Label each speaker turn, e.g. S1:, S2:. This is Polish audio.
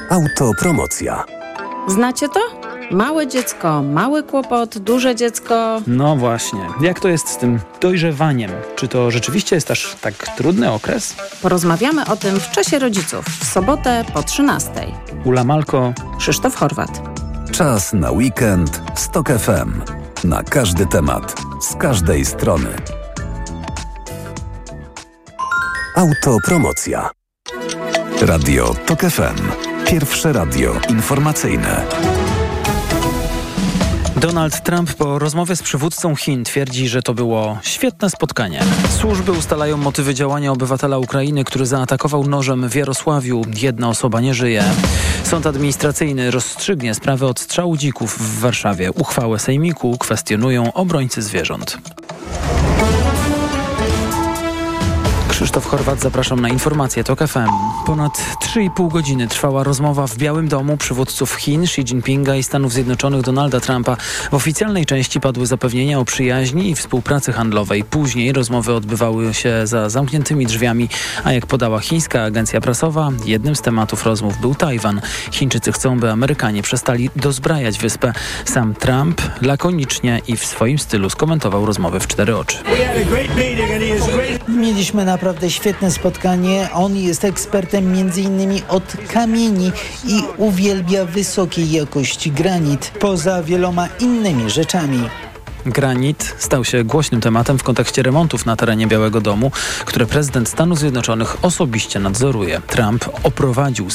S1: Autopromocja.
S2: Znacie to? Małe dziecko, mały kłopot, duże dziecko.
S3: No właśnie. Jak to jest z tym dojrzewaniem? Czy to rzeczywiście jest aż tak trudny okres?
S2: Porozmawiamy o tym w Czasie Rodziców w sobotę po 13:00.
S3: Ula Malko,
S2: Krzysztof Horwat.
S1: Czas na weekend w TOK FM. Na każdy temat, z każdej strony. Autopromocja. Radio TOK FM. Pierwsze radio informacyjne.
S3: Donald Trump po rozmowie z przywódcą Chin twierdzi, że to było świetne spotkanie. Służby ustalają motywy działania obywatela Ukrainy, który zaatakował nożem w Jarosławiu. Jedna osoba nie żyje. Sąd administracyjny rozstrzygnie sprawę odstrzału dzików w Warszawie. Uchwałę sejmiku kwestionują obrońcy zwierząt. Krzysztof Horwat, zapraszam na informacje TOK FM. Ponad 3,5 godziny trwała rozmowa w Białym Domu przywódców Chin, Xi Jinpinga i Stanów Zjednoczonych Donalda Trumpa. W oficjalnej części padły zapewnienia o przyjaźni i współpracy handlowej. Później rozmowy odbywały się za zamkniętymi drzwiami, a jak podała chińska agencja prasowa, jednym z tematów rozmów był Tajwan. Chińczycy chcą, by Amerykanie przestali dozbrajać wyspę. Sam Trump lakonicznie i w swoim stylu skomentował rozmowę w 4 oczy.
S4: Mieliśmy naprawdę świetne spotkanie. On jest ekspertem m.in. od kamieni i uwielbia wysokiej jakości granit, poza wieloma innymi rzeczami.
S3: Granit stał się głośnym tematem w kontekście remontów na terenie Białego Domu, które prezydent Stanów Zjednoczonych osobiście nadzoruje. Trump oprowadził